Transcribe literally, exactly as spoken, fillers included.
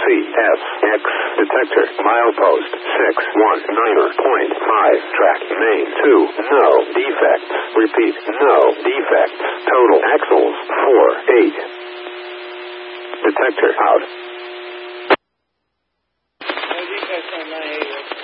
C S X. Detector. Milepost six one nine point five. Track main two. No defects. Repeat. No defects. Total axles four eight. Detector out. No defects on nine eight.